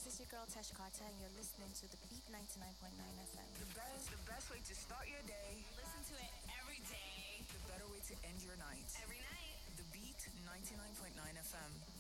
guys, it's your girl Tesh Carter, and you're listening to The Beat 99.9 FM. The best way to start your day. Listen to it every day. The better way to end your night. Every night. The Beat 99.9 FM.